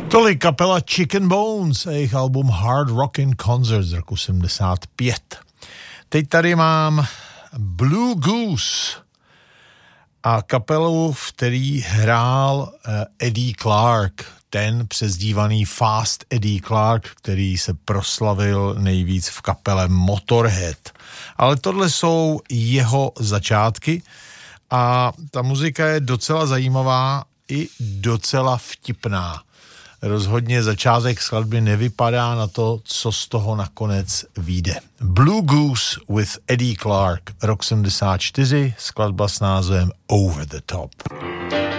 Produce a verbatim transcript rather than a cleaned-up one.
Tolik kapela Chicken Bones a jejich album Hard Rockin' Concert z roku sedmdesát pět. Teď tady mám Blue Goose a kapelu, v který hrál Eddie Clarke, ten přezdívaný Fast Eddie Clarke, který se proslavil nejvíc v kapele Motorhead. Ale tohle jsou jeho začátky a ta muzika je docela zajímavá i docela vtipná. Rozhodně začátek skladby nevypadá na to, co z toho nakonec vyjde. Blue Goose with Eddie Clarke, rok sedmdesát čtyři, skladba s názvem Over the Top.